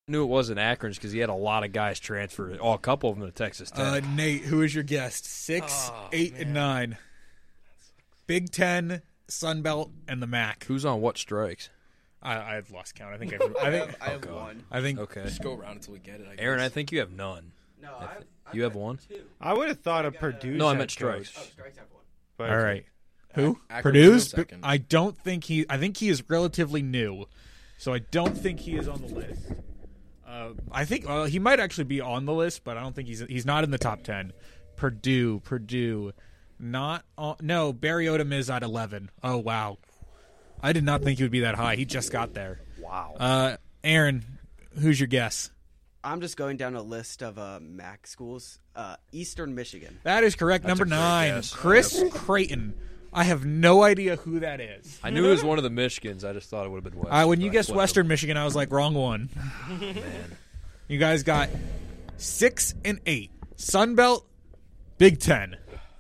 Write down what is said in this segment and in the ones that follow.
knew it wasn't Akron's because he had a lot of guys transfer. A couple of them to Texas Tech. Nate, who is your guest? 6, 8, and 9. Big Ten, Sun Belt, and the MAC. Who's on what strikes? I've lost count. I think I have one. I think Okay. Just go around until we get it. I guess. Aaron, I think you have none. No, You have one? I would have thought of Purdue. No, I meant strikes. strikes have one. But all right. Who? Akron Purdue's? was second. I don't think he. I think he is relatively new, so I don't think he is on the list. I think he might actually be on the list, but I don't think he's not in the top 10. Purdue, not on. No, Barry Odom is at 11. Oh wow, I did not think he would be that high. He just got there. Wow. Aaron, who's your guess? I'm just going down a list of MAC schools. Eastern Michigan. That is correct. That's Number a great 9, guess. Chris Creighton. I have no idea who that is. I knew it was one of the Michigans. I just thought it would have been Western. When you but I guessed flipped Western Michigan, I was like, wrong one. Man. You guys got 6 and 8. Sun Belt, Big Ten.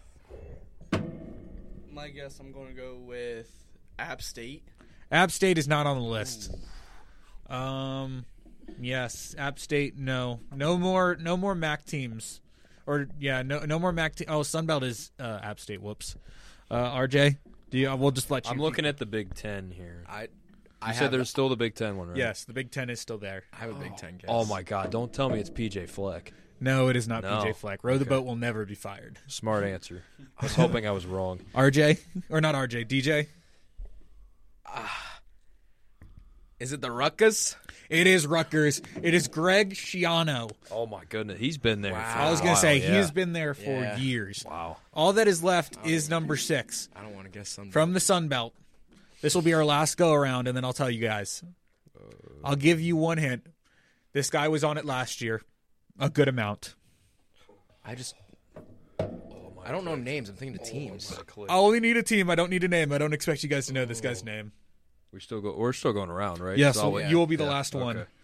My guess, I'm going to go with App State. App State is not on the list. Yes, App State. No more MAC teams. No more MAC teams. Oh, Sun Belt is App State. Whoops. RJ, we'll just let you. I'm looking at the Big Ten here. I You said there's still the Big Ten one, right? Yes, the Big Ten is still there. I have a Big Ten guess. Oh, my God. Don't tell me it's PJ Fleck. No, it is not No. PJ Fleck. Row the Okay. boat will never be fired. Smart answer. I was hoping I was wrong. RJ or not RJ? DJ. Is it the Rutgers? It is Rutgers. It is Greg Schiano. Oh, my goodness. He's been there. Wow. For I was a going to while, say yeah. he has been there for Yeah. years. Wow. All that is left is number 6 I don't want to guess something. from the Sun Belt. This will be our last go around, and then I'll tell you guys. I'll give you one hint. This guy was on it last year, a good amount. I don't know names. I'm thinking of teams. I only need a team. I don't need a name. I don't expect you guys to know this guy's name. We're still going around, right? Yes, So you will be the yeah, last one. okay.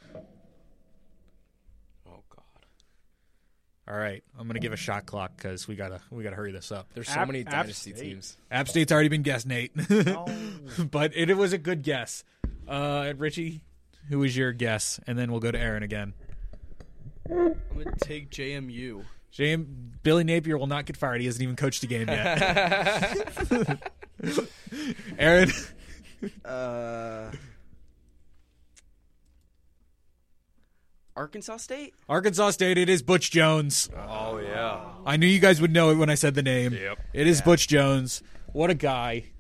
Oh God. All right, I'm gonna give a shot clock because we gotta hurry this up. There's so App- many App dynasty State. teams. App State's already been guessed, Nate, but it was a good guess. Richie, who was your guess? And then we'll go to Aaron again. I'm gonna take JMU. Billy Napier will not get fired. He hasn't even coached a game yet. Aaron, Arkansas State. Arkansas State. It is Butch Jones. Oh, yeah. I knew you guys would know it when I said the name. Yep. It is Butch Jones. What a guy.